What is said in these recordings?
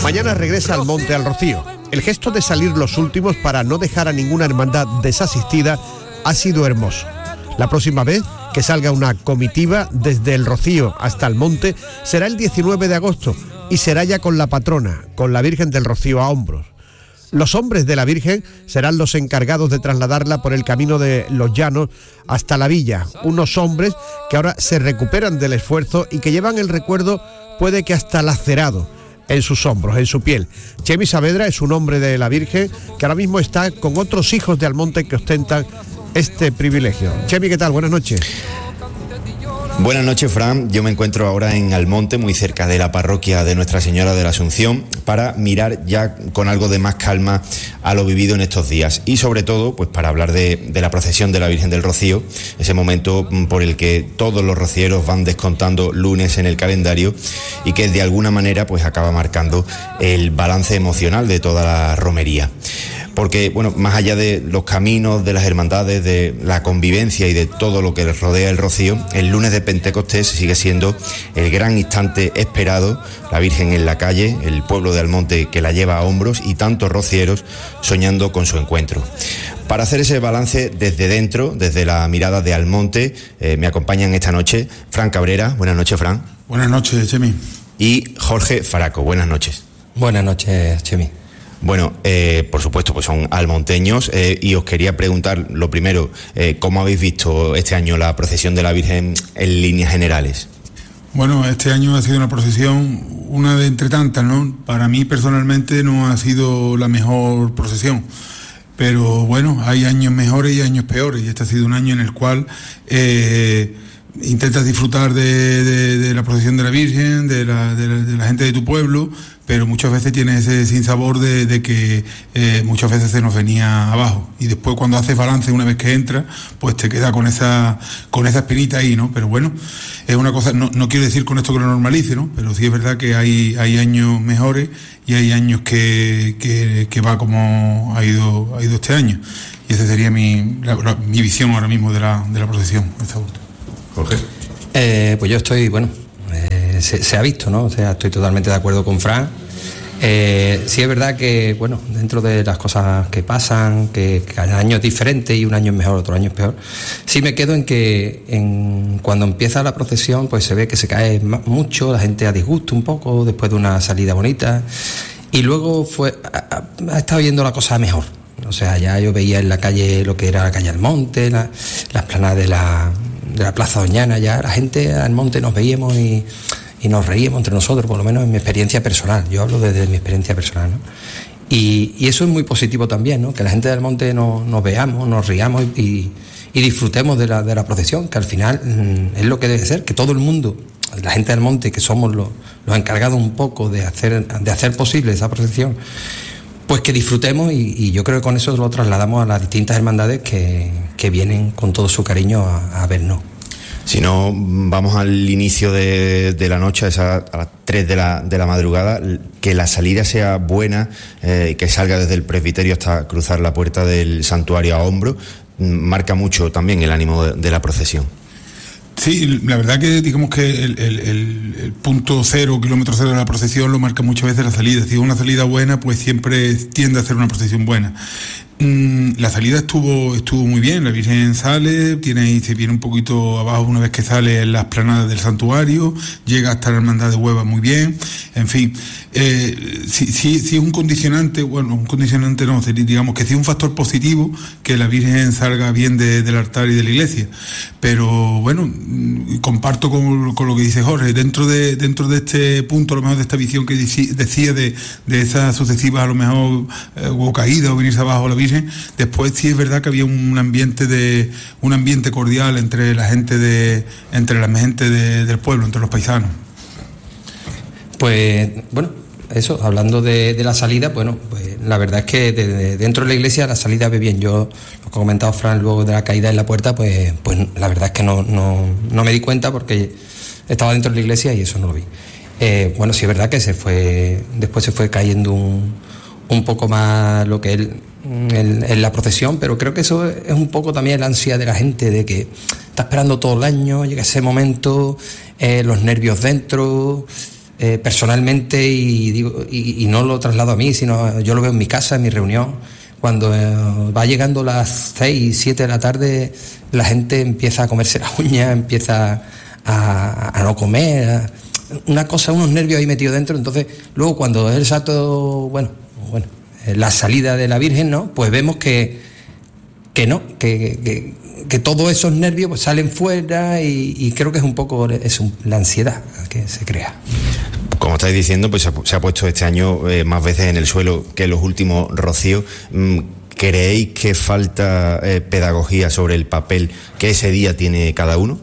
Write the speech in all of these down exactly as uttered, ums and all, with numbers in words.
Mañana regresa al Monte al Rocío. El gesto de salir los últimos para no dejar a ninguna hermandad desasistida ha sido hermoso. La próxima vez que salga una comitiva desde el Rocío hasta el Monte será el diecinueve de agosto y será ya con la patrona, con la Virgen del Rocío a hombros. Los hombres de la Virgen serán los encargados de trasladarla por el camino de los llanos hasta la villa. Unos hombres que ahora se recuperan del esfuerzo y que llevan el recuerdo, puede que hasta lacerado, en sus hombros, en su piel. Chemi Saavedra es un hombre de la Virgen que ahora mismo está con otros hijos de Almonte que ostentan este privilegio. Chemi, ¿qué tal? Buenas noches. Buenas noches, Fran. Yo me encuentro ahora en Almonte, muy cerca de la parroquia de Nuestra Señora de la Asunción, para mirar ya con algo de más calma a lo vivido en estos días y sobre todo pues para hablar de, de la procesión de la Virgen del Rocío, ese momento por el que todos los rocieros van descontando lunes en el calendario y que de alguna manera pues acaba marcando el balance emocional de toda la romería. Porque, bueno, más allá de los caminos, de las hermandades, de la convivencia y de todo lo que les rodea el Rocío, el lunes de Pentecostés sigue siendo el gran instante esperado, la Virgen en la calle, el pueblo de Almonte que la lleva a hombros y tantos rocieros soñando con su encuentro. Para hacer ese balance desde dentro, desde la mirada de Almonte, eh, me acompañan esta noche Fran Cabrera. Buenas noches, Fran. Buenas noches, Chemi. Y Jorge Faraco. Buenas noches. Buenas noches, Chemi. Bueno, eh, por supuesto, pues son almonteños eh, y os quería preguntar, lo primero, eh, ¿cómo habéis visto este año la procesión de la Virgen en líneas generales? Bueno, este año ha sido una procesión, una de entre tantas, ¿no? Para mí personalmente no ha sido la mejor procesión, pero bueno, hay años mejores y años peores, y este ha sido un año en el cual eh, intentas disfrutar de, de, de la procesión de la Virgen, de la, de la, de la gente de tu pueblo, pero muchas veces tienes ese sinsabor de, de que eh, muchas veces se nos venía abajo, y después cuando haces balance una vez que entra, pues te queda con esa con esa espinita ahí, ¿no? Pero bueno, es una cosa, no, no quiero decir con esto que lo normalice, ¿no? Pero sí es verdad que hay, hay años mejores y hay años que, que, que va como ha ido, ha ido este año, y esa sería mi, la, la, mi visión ahora mismo de la, de la procesión. Jorge. Eh, pues yo estoy, bueno, eh, se, se ha visto, ¿no? O sea, estoy totalmente de acuerdo con Fran. Eh, sí es verdad que, bueno, dentro de las cosas que pasan, que, que cada año es diferente y un año es mejor, otro año es peor, sí me quedo en que en, cuando empieza la procesión, pues se ve que se cae mucho, la gente a disgusto un poco después de una salida bonita, y luego fue ha, ha estado yendo la cosa mejor. O sea, ya yo veía en la calle lo que era la calle Almonte, la, la explanada de la, de la Plaza Doñana, ya la gente al monte nos veíamos y, y nos reíamos entre nosotros, por lo menos en mi experiencia personal. Yo hablo desde mi experiencia personal, ¿no? Y, y eso es muy positivo también, ¿no? Que la gente del monte no, nos veamos, nos riamos y, y disfrutemos de la, de la procesión, que al final mmm, es lo que debe ser, que todo el mundo, la gente del monte, que somos los, los encargados un poco de hacer, de hacer posible esa procesión, pues que disfrutemos, y, y yo creo que con eso lo trasladamos a las distintas hermandades que, que vienen con todo su cariño a, a vernos. Si no, vamos al inicio de, de la noche, a, esa, a las tres de la, de la madrugada, que la salida sea buena, eh, que salga desde el presbiterio hasta cruzar la puerta del santuario a hombro, marca mucho también el ánimo de, de la procesión. Sí, la verdad que digamos que el, el, el, el punto cero, kilómetro cero de la procesión lo marca muchas veces la salida. Si es una salida buena, pues siempre tiende a ser una procesión buena. Mm, la salida estuvo estuvo muy bien, la Virgen sale, tiene y se viene un poquito abajo una vez que sale en las planadas del santuario, llega hasta la hermandad de Hueva muy bien, en fin. Eh, si, si, si es un condicionante, bueno, un condicionante no, digamos que sí es un factor positivo que la Virgen salga bien de, del altar y de la iglesia, pero bueno, comparto con, con lo que dice Jorge, dentro de dentro de este punto, a lo mejor de esta visión que decía de, de esas sucesivas, a lo mejor eh, o caídas o venirse abajo a la Virgen, después sí es verdad que había un ambiente de un ambiente cordial entre la gente de entre la gente de, del pueblo, entre los paisanos. Pues bueno, eso, hablando de, de la salida, bueno, pues la verdad es que de, de, dentro de la iglesia la salida ve bien. Yo, lo que ha comentado Fran luego de la caída en la puerta, pues, pues la verdad es que no, no, no me di cuenta porque estaba dentro de la iglesia y eso no lo vi. Eh, bueno, sí es verdad que se fue, después se fue cayendo un, un poco más lo que él en, en la procesión, pero creo que eso es un poco también la ansia de la gente, de que está esperando todo el año, llega ese momento, eh, los nervios dentro. eh, personalmente y, digo, y, y no lo traslado a mí, sino yo lo veo en mi casa, en mi reunión. Cuando eh, va llegando las seis, siete de la tarde, la gente empieza a comerse las uñas, empieza a, a no comer, a, una cosa, unos nervios ahí metidos dentro. Entonces, luego cuando es el santo, bueno, bueno, la salida de la Virgen, ¿no? Pues vemos que, que no, que, que, que todos esos nervios pues salen fuera y, y creo que es un poco es un, la ansiedad que se crea. Como estáis diciendo, pues se ha puesto este año eh, más veces en el suelo que en los últimos rocíos. ¿Creéis que falta eh, pedagogía sobre el papel que ese día tiene cada uno?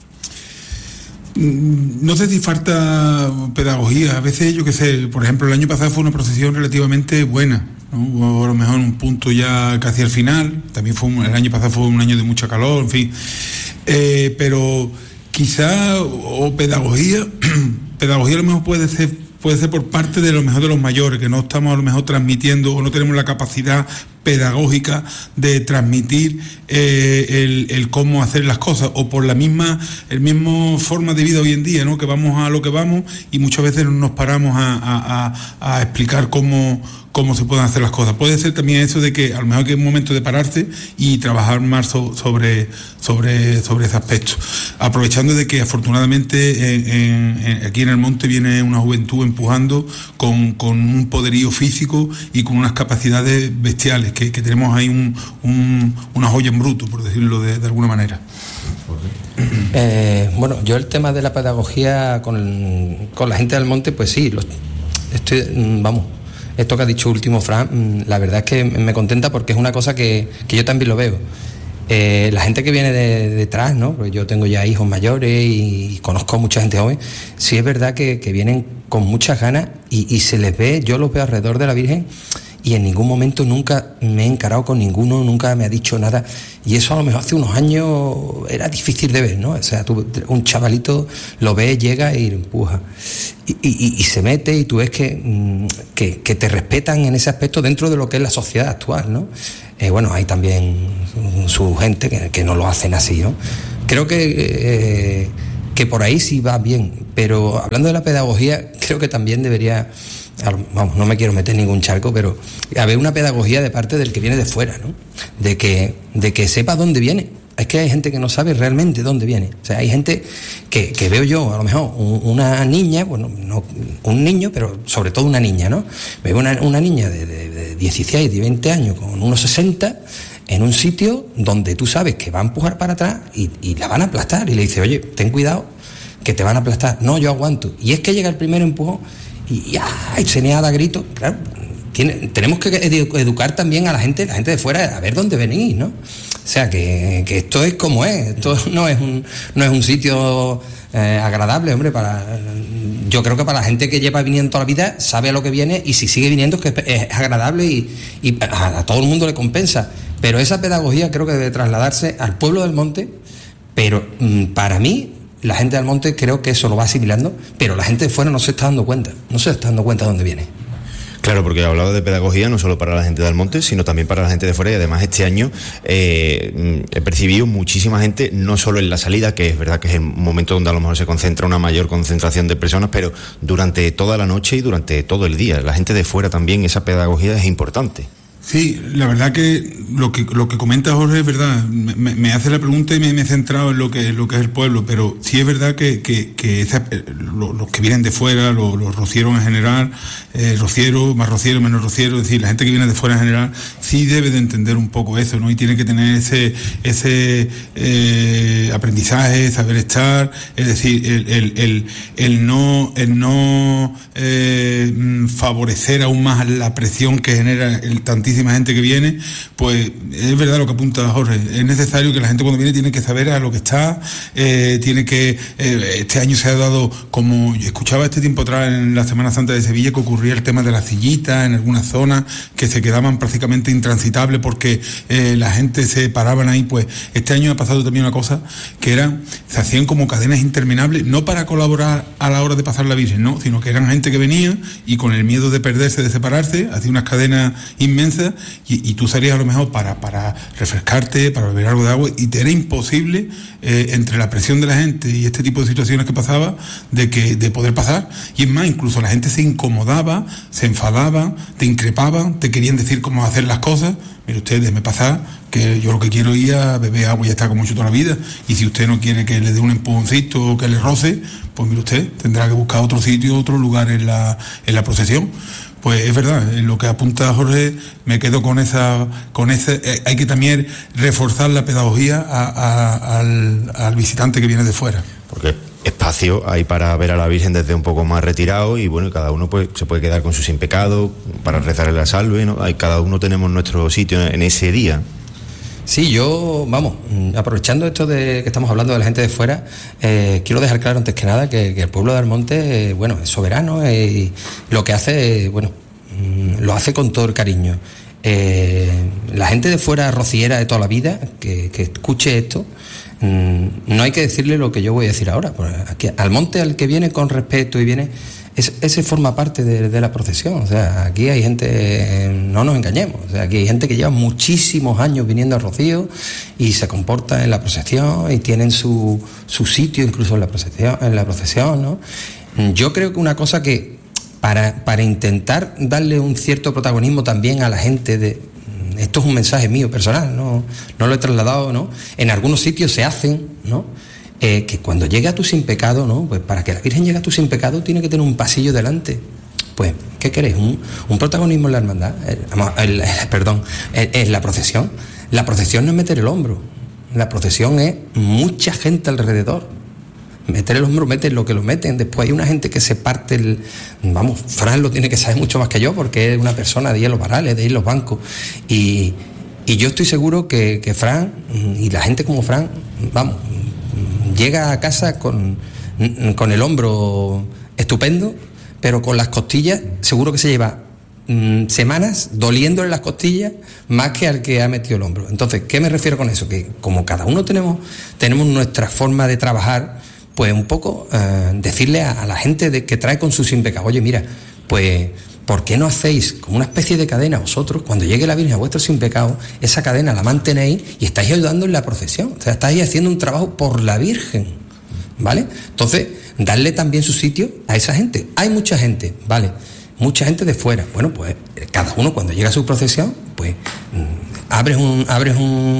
No sé si falta pedagogía. A veces, yo qué sé, por ejemplo, el año pasado fue una procesión relativamente buena, ¿no? A lo mejor un punto ya casi al final. También fue un, el año pasado fue un año de mucho calor, en fin. Eh, pero quizá, o pedagogía, pedagogía a lo mejor puede ser, puede ser por parte de lo mejor de los mayores, que no estamos a lo mejor transmitiendo o no tenemos la capacidad pedagógica de transmitir eh, el, el cómo hacer las cosas, o por la misma el mismo forma de vida hoy en día, ¿no? Que vamos a lo que vamos y muchas veces no nos paramos a, a, a, a explicar cómo cómo se pueden hacer las cosas. Puede ser también eso de que a lo mejor que es un momento de pararse y trabajar más so, sobre, sobre, sobre ese aspecto. Aprovechando de que afortunadamente en, en, en, aquí en el monte viene una juventud empujando con, con un poderío físico y con unas capacidades bestiales, que, que tenemos ahí un, un, una joya en bruto, por decirlo de, de alguna manera. Eh, bueno, yo el tema de la pedagogía con, con la gente del monte, pues sí, lo, estoy, vamos, esto que ha dicho último Fran, la verdad es que me contenta porque es una cosa que, que yo también lo veo. Eh, la gente que viene de, detrás, ¿no? Pues yo tengo ya hijos mayores y conozco a mucha gente joven. Sí es verdad que, que vienen con muchas ganas y, y se les ve, yo los veo alrededor de la Virgen y en ningún momento nunca me he encarado con ninguno, nunca me ha dicho nada. Y eso a lo mejor hace unos años era difícil de ver, ¿no? O sea, tú, un chavalito lo ves, llega y lo empuja. Y, y, y se mete y tú ves que, que, que te respetan en ese aspecto dentro de lo que es la sociedad actual, ¿no? Eh, bueno, hay también su gente que, que no lo hacen así, ¿no? Creo que, eh, que por ahí sí va bien, pero hablando de la pedagogía, creo que también debería... Vamos, no me quiero meter en ningún charco, pero haber una pedagogía de parte del que viene de fuera, ¿no? De que, de que sepa dónde viene. Es que hay gente que no sabe realmente dónde viene. O sea, hay gente que, que veo yo, a lo mejor, un, una niña, bueno, no, un niño, pero sobre todo una niña, ¿no? Veo una, una niña de, de, de dieciséis, de veinte años, con unos sesenta, en un sitio donde tú sabes que va a empujar para atrás y, y la van a aplastar. Y le dice, oye, ten cuidado, que te van a aplastar. No, yo aguanto. Y es que llega el primer empujón y ¡ay! Se me ha dado grito. Claro, tiene, tenemos que edu- educar también a la gente, la gente de fuera, a ver dónde venís, ¿no? O sea, que, que esto es como es, esto no es un, no es un sitio eh, agradable, hombre, para... Yo creo que para la gente que lleva viniendo toda la vida, sabe a lo que viene y si sigue viniendo es que es agradable y, y a, a todo el mundo le compensa. Pero esa pedagogía creo que debe trasladarse al pueblo del monte, pero mmm, para mí... La gente del monte creo que eso lo va asimilando, pero la gente de fuera no se está dando cuenta, no se está dando cuenta de dónde viene. Claro, porque he hablado de pedagogía no solo para la gente del monte, sino también para la gente de fuera, y además este año eh, he percibido muchísima gente, no solo en la salida, que es verdad que es el momento donde a lo mejor se concentra una mayor concentración de personas, pero durante toda la noche y durante todo el día. La gente de fuera también, esa pedagogía es importante. Sí, la verdad que lo que lo que comenta Jorge es verdad. Me, me hace la pregunta y me, me he centrado en lo que, lo que es el pueblo, pero sí es verdad que, que, que esa, lo, los que vienen de fuera, los, los rocieros en general, eh, rocieros, más rocieros, menos rocieros, es decir, la gente que viene de fuera en general, sí debe de entender un poco eso, ¿no? Y tiene que tener ese ese eh, aprendizaje, saber estar, es decir, el, el, el, el no, el no eh, favorecer aún más la presión que genera el tantísimo gente que viene, pues es verdad lo que apunta Jorge, es necesario que la gente cuando viene tiene que saber a lo que está, eh, tiene que, eh, este año se ha dado, como yo escuchaba este tiempo atrás en la Semana Santa de Sevilla, que ocurría el tema de las sillitas en algunas zonas que se quedaban prácticamente intransitables porque eh, la gente se paraban ahí. Pues este año ha pasado también una cosa, que eran, se hacían como cadenas interminables, no para colaborar a la hora de pasar la Virgen, no, sino que eran gente que venía y con el miedo de perderse, de separarse, hacía unas cadenas inmensas calentita y, y tú salías a lo mejor para, para refrescarte, para beber algo de agua, y te era imposible, eh, entre la presión de la gente y este tipo de situaciones que pasaba, de que de poder pasar. Y es más, incluso la gente se incomodaba, se enfadaba, te increpaban, te querían decir cómo hacer las cosas. Mire usted, déjeme pasar, que yo lo que quiero ir a beber agua y ya está, como mucho toda la vida. Y si usted no quiere que le dé un empujoncito o que le roce, pues mire usted, tendrá que buscar otro sitio, otro lugar en la, en la procesión. Pues es verdad, en lo que apunta Jorge, me quedo con esa, con ese, eh, hay que también reforzar la pedagogía a, a, al, al visitante que viene de fuera. Porque espacio hay para ver a la Virgen desde un poco más retirado, y bueno, cada uno pues se puede quedar con su sin pecado para rezarle la salve, ¿no? Hay, cada uno tenemos nuestro sitio en ese día. Sí, yo, vamos, aprovechando esto de que estamos hablando de la gente de fuera, eh, quiero dejar claro antes que nada que, que el pueblo de Almonte, eh, bueno, es soberano, eh, y lo que hace, eh, bueno, lo hace con todo el cariño. Eh, la gente de fuera, rociera de toda la vida, que, que escuche esto, mm, no hay que decirle lo que yo voy a decir ahora. Aquí, Almonte, al que viene con respeto y viene... Es, ese forma parte de, de la procesión. O sea, aquí hay gente, no nos engañemos, o sea, aquí hay gente que lleva muchísimos años viniendo a Rocío y se comporta en la procesión y tienen su, su sitio incluso en la procesión, en la procesión, ¿no? Yo creo que una cosa que para, para intentar darle un cierto protagonismo también a la gente de... Esto es un mensaje mío personal, no, no lo he trasladado, ¿no? En algunos sitios se hacen, ¿no? Eh, que cuando llega tú sin pecado, ¿no? Pues para que la Virgen llegue a tú sin pecado tiene que tener un pasillo delante. Pues, ¿qué queréis? Un, un protagonismo en la hermandad, el, el, el, perdón, en la procesión. La procesión no es meter el hombro, la procesión es mucha gente alrededor. Meter el hombro, meten lo que lo meten. Después hay una gente que se parte el... Vamos, Fran lo tiene que saber mucho más que yo, porque es una persona de ir a los varales, de ir a los bancos. Y, y yo estoy seguro que, que Fran, y la gente como Fran, vamos... llega a casa con, con el hombro estupendo, pero con las costillas seguro que se lleva mmm, semanas doliéndole las costillas más que al que ha metido el hombro. Entonces, ¿qué me refiero con eso? Que como cada uno tenemos, tenemos nuestra forma de trabajar, pues un poco eh, decirle a, a la gente de, que trae con su sin pecado, oye, mira, pues... ¿por qué no hacéis como una especie de cadena vosotros, cuando llegue la Virgen a vuestro sin pecado, esa cadena la mantenéis y estáis ayudando en la procesión? O sea, estáis haciendo un trabajo por la Virgen, ¿vale? Entonces, darle también su sitio a esa gente. Hay mucha gente, ¿vale? Mucha gente de fuera. Bueno, pues cada uno cuando llega a su procesión, pues mmm, abres, un, abres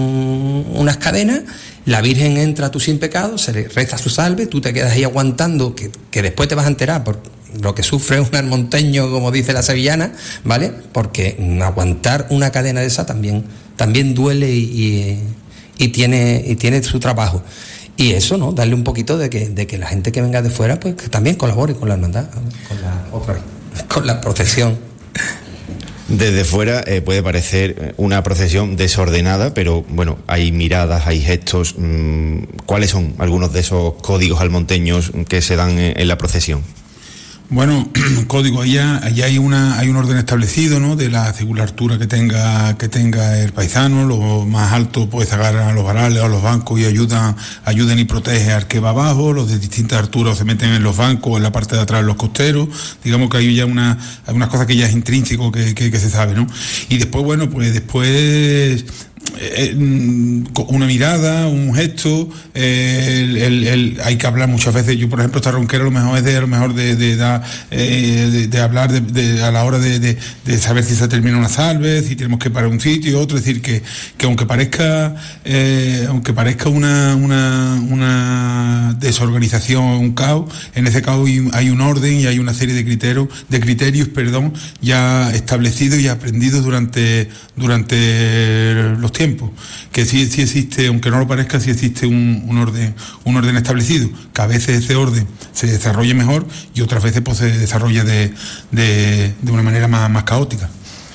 un, unas cadenas, la Virgen entra a tu sin pecado, se le reza su salve, tú te quedas ahí aguantando, que, que después te vas a enterar por lo que sufre un almonteño, como dice la sevillana, ¿vale? Porque aguantar una cadena de esa también, también duele y, y, y, tiene, y tiene su trabajo. Y eso, ¿no? Darle un poquito de que, de que la gente que venga de fuera, pues que también colabore con la hermandad, con la, otra vez, con la procesión. Desde fuera eh, puede parecer una procesión desordenada, pero bueno, hay miradas, hay gestos. Mmm, ¿Cuáles son algunos de esos códigos almonteños que se dan en, en la procesión? Bueno, código, allá, allá hay una hay un orden establecido, ¿no? De la según la altura que tenga que tenga el paisano, lo más alto puede sacar a los varales o a los bancos y ayudan ayuden y protege al que va abajo. Los de distintas alturas se meten en los bancos, en la parte de atrás los costeros. Digamos que hay ya una hay unas cosas que ya es intrínseco que, que, que se sabe, ¿no? Y después, bueno, pues después Eh, una mirada, un gesto, eh, el, el, el, hay que hablar muchas veces. Yo, por ejemplo, esta ronquera a lo mejor es de, a lo mejor de, de, de, eh, de, de hablar de, de, a la hora de, de, de saber si se termina una salve, si tenemos que parar un sitio y otro. Es decir, que, que aunque parezca eh, aunque parezca una, una, una desorganización, un caos, en ese caos hay, hay un orden y hay una serie de criterios, de criterios, perdón, ya establecidos y aprendidos durante, durante los tiempos, que sí, sí existe, aunque no lo parezca, sí existe un, un orden un orden establecido, que a veces ese orden se desarrolla mejor y otras veces pues se desarrolla de, de, de una manera más, más caótica.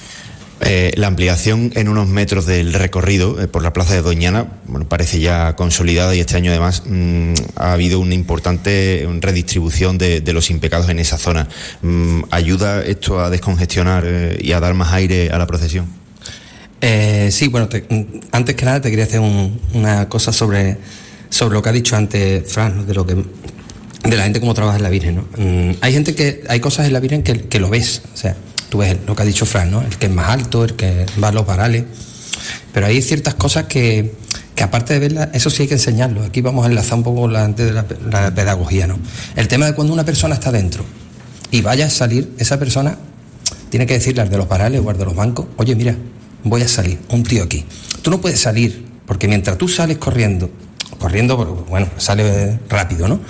Eh, la ampliación en unos metros del recorrido eh, por la plaza de Doñana, bueno, parece ya consolidada, y este año además mmm, ha habido una importante redistribución de, de los impecados en esa zona. Mm, ¿Ayuda esto a descongestionar eh, y a dar más aire a la procesión? Eh, sí, bueno, te, antes que nada te quería hacer un, una cosa sobre, sobre lo que ha dicho antes Fran, ¿no? de lo que de la gente cómo trabaja en la Virgen, ¿no? Mm, hay gente que hay cosas en la Virgen que, que lo ves, o sea, tú ves lo que ha dicho Fran, ¿no? El que es más alto, el que va a los varales, pero hay ciertas cosas que, que aparte de verlas, eso sí hay que enseñarlo. Aquí vamos a enlazar un poco la, de la, la pedagogía, ¿no? El tema de cuando una persona está dentro y vaya a salir, esa persona tiene que decirle al de los varales o al de los bancos, oye, mira, voy a salir, un tío aquí. Tú no puedes salir, porque mientras tú sales corriendo, corriendo, bueno, sale rápido, ¿no?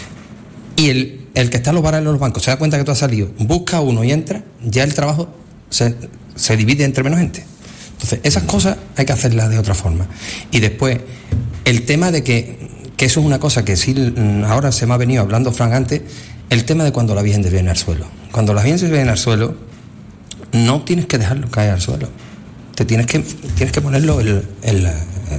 Y el, el que está en los varales o los bancos se da cuenta que tú has salido, busca uno y entra, ya el trabajo se, se divide entre menos gente. Entonces, esas cosas hay que hacerlas de otra forma. Y después, el tema de que, que eso es una cosa que sí, ahora se me ha venido hablando Fran antes, el tema de cuando la Virgen viene al suelo. Cuando la Virgen se viene al suelo, no tienes que dejarlo caer al suelo. Te tienes que, tienes que ponerlo en, en, en,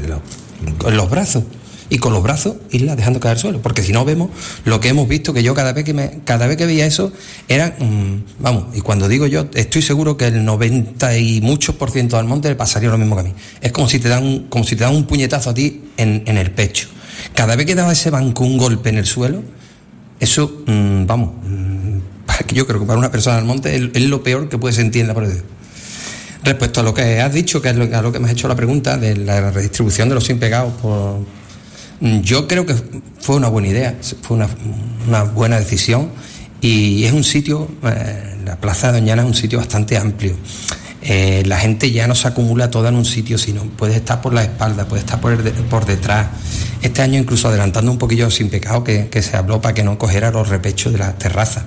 en, en los brazos. Y con los brazos irla dejando caer al suelo, porque si no vemos lo que hemos visto, que yo cada vez que me, cada vez que veía eso era, mmm, vamos, y cuando digo yo, estoy seguro que el noventa y muchos por ciento del monte le pasaría lo mismo que a mí. Es como si te dan, como si te dan un puñetazo a ti en, en el pecho. Cada vez que daba ese banco un golpe en el suelo, eso, mmm, vamos, mmm, yo creo que para una persona del monte es, es lo peor que puede sentir en la pared. Respecto a lo que has dicho, que es lo, a lo que me has hecho la pregunta de la redistribución de los sin pegados por... Yo creo que fue una buena idea, fue una, una buena decisión, y es un sitio, eh, la Plaza de Doñana es un sitio bastante amplio. Eh, la gente ya no se acumula toda en un sitio, sino puede estar por la espalda, puede estar por, el de, por detrás. Este año incluso adelantando un poquillo sin pecado, que, que se habló para que no cogiera los repechos de las terrazas.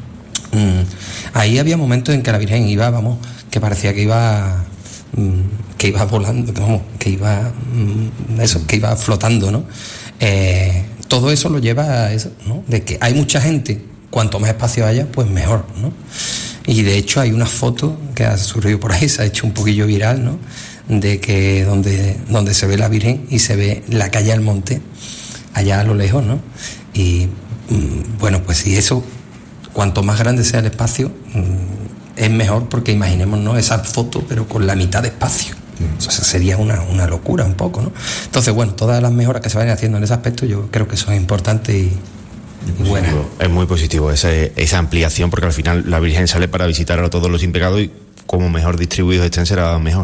Mm, ahí había momentos en que la Virgen iba, vamos, que parecía que iba... que iba volando, vamos, que iba eso, que iba flotando, ¿no? Eh, todo eso lo lleva a eso, ¿no? De que hay mucha gente, cuanto más espacio haya, pues mejor, ¿no? Y de hecho hay una foto que ha surgido por ahí, se ha hecho un poquillo viral, ¿no? De que donde, donde se ve la Virgen y se ve la calle del monte, allá a lo lejos, ¿no? Y bueno, pues si eso, cuanto más grande sea el espacio, es mejor, porque imaginemos, ¿no?, esa foto pero con la mitad de espacio. O sea, sería una, una locura un poco, ¿no? Entonces, bueno, todas las mejoras que se vayan haciendo en ese aspecto yo creo que son importantes y, y buenas. Es muy positivo esa, esa ampliación, porque al final la Virgen sale para visitar a todos los impecados, y como mejor distribuidos estén será mejor.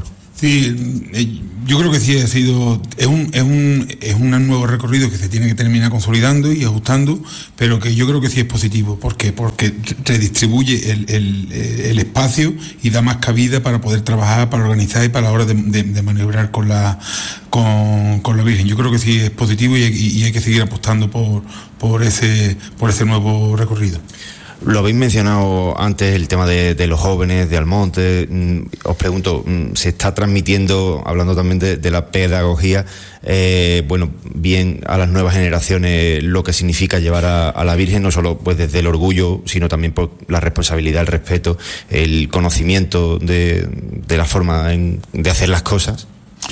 Sí, yo creo que sí ha sido, es un, es un, es un nuevo recorrido que se tiene que terminar consolidando y ajustando, pero que yo creo que sí es positivo, porque porque redistribuye el, el, el espacio y da más cabida para poder trabajar, para organizar y para la hora de, de, de maniobrar con la con, con la Virgen. Yo creo que sí es positivo y, y hay que seguir apostando por, por ese, por ese nuevo recorrido. Lo habéis mencionado antes, el tema de, de los jóvenes, de Almonte. Os pregunto, ¿se está transmitiendo, hablando también de, de la pedagogía, eh, bueno, bien a las nuevas generaciones lo que significa llevar a, a la Virgen, no solo pues desde el orgullo, sino también por la responsabilidad, el respeto, el conocimiento de, de la forma en, de hacer las cosas?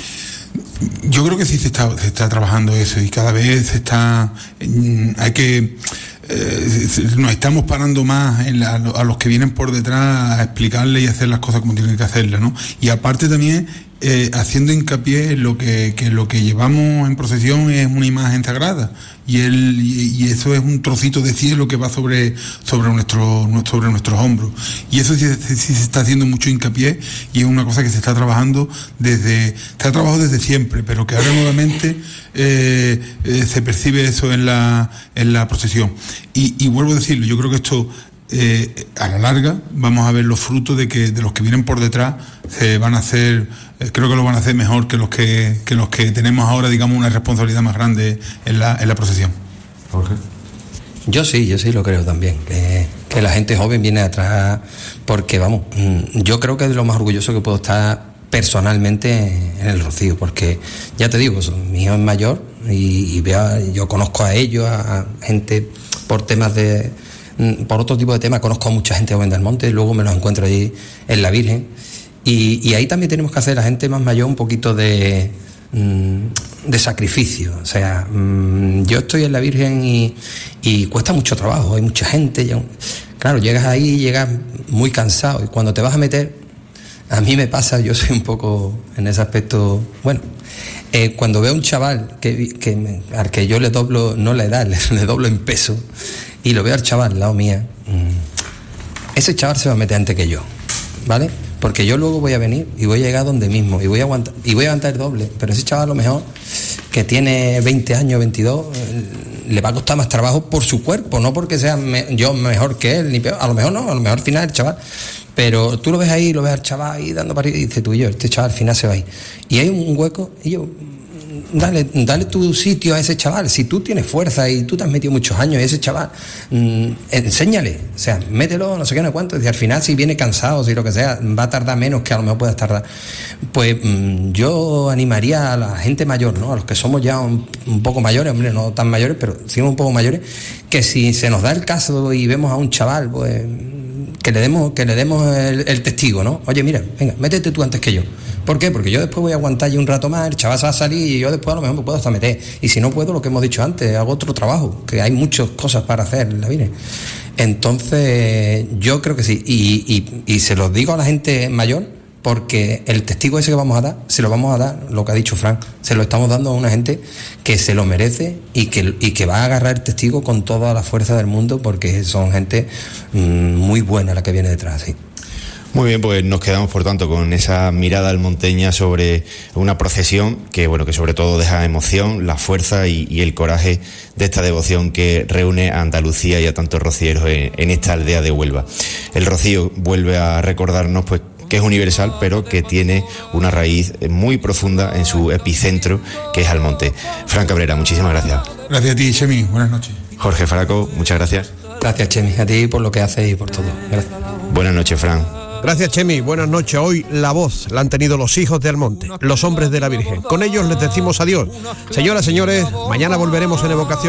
Yo creo que sí se está, se está trabajando eso, y cada vez se está, hay que... Eh, nos estamos parando más en la, a los que vienen por detrás a explicarle y hacer las cosas como tienen que hacerlas, ¿no? Y aparte también eh, haciendo hincapié en lo que, que lo que llevamos en procesión es una imagen sagrada, y el y, y eso es un trocito de cielo que va sobre sobre nuestro sobre nuestros hombros, y eso sí, sí, sí se está haciendo mucho hincapié, y es una cosa que se está trabajando desde se ha trabajado desde siempre, pero que ahora nuevamente eh, eh, se percibe eso en la en la procesión. Y, y vuelvo a decirlo, yo creo que esto eh, a la larga vamos a ver los frutos de que de los que vienen por detrás se van a hacer, eh, creo que lo van a hacer mejor que los que, que los que tenemos ahora, digamos, una responsabilidad más grande en la, en la procesión. Jorge. Yo sí, yo sí lo creo también, que, que la gente joven viene atrás, porque vamos, yo creo que es de lo más orgulloso que puedo estar personalmente en el Rocío, porque ya te digo, mi hijo es mayor y, y veo, yo conozco a ellos, a, a gente por temas de, por otro tipo de temas, conozco a mucha gente joven del monte, luego me los encuentro ahí en la Virgen, y, y ahí también tenemos que hacer, la gente más mayor, un poquito de, de sacrificio. O sea, yo estoy en la Virgen y, y cuesta mucho trabajo, hay mucha gente, ya, claro, llegas ahí, llegas muy cansado, y cuando te vas a meter, a mí me pasa, yo soy un poco en ese aspecto, bueno, eh, cuando veo a un chaval que, que me, al que yo le doblo, no la edad, le, le doblo en peso, y lo veo al chaval al lado mía, mmm, ese chaval se va a meter antes que yo. ¿vale? Porque yo luego voy a venir y voy a llegar donde mismo y voy a aguantar, y voy a aguantar el doble, pero ese chaval a lo mejor que tiene veinte años, veintidós, le va a costar más trabajo por su cuerpo, no porque sea me, yo mejor que él, ni peor, a lo mejor no, a lo mejor al final el chaval, pero tú lo ves ahí, lo ves al chaval ahí dando para y dices tú y yo, este chaval al final se va ahí, y hay un hueco, y yo, dale, dale tu sitio a ese chaval, si tú tienes fuerza y tú te has metido muchos años y ese chaval, mmm, enséñale, o sea, mételo, no sé qué, no cuánto, y al final si viene cansado, si lo que sea, va a tardar menos que a lo mejor puedas tardar, pues mmm, yo animaría a la gente mayor, ¿no? A los que somos ya un, un poco mayores, hombre, no tan mayores, pero sí un poco mayores, que si se nos da el caso y vemos a un chaval, pues que le demos, que le demos el, el testigo, ¿no? Oye, mira, venga, métete tú antes que yo. ¿Por qué? Porque yo después voy a aguantar ya un rato más, el chaval se va a salir y yo después a lo mejor me puedo hasta meter. Y si no puedo, lo que hemos dicho antes, hago otro trabajo, que hay muchas cosas para hacer en la vida. Entonces, yo creo que sí. Y, y, y se los digo a la gente mayor, porque el testigo ese que vamos a dar, se lo vamos a dar, lo que ha dicho Fran, se lo estamos dando a una gente que se lo merece y que, y que va a agarrar el testigo con toda la fuerza del mundo, porque son gente mmm, muy buena la que viene detrás, sí. Muy bien, pues nos quedamos por tanto con esa mirada almonteña sobre una procesión que, bueno, que sobre todo deja emoción, la fuerza y, y el coraje de esta devoción que reúne a Andalucía y a tantos rocieros en, en esta aldea de Huelva. El rocío vuelve a recordarnos, pues, que es universal, pero que tiene una raíz muy profunda en su epicentro, que es Almonte. Fran Cabrera, muchísimas gracias. Gracias a ti, Chemi. Buenas noches. Jorge Faraco, muchas gracias. Gracias, Chemi, a ti por lo que haces y por todo. Gracias. Buenas noches, Fran. Gracias, Chemi. Buenas noches. Hoy la voz la han tenido los hijos de Almonte, los hombres de la Virgen. Con ellos les decimos adiós. Señoras, señores, mañana volveremos en Evocación.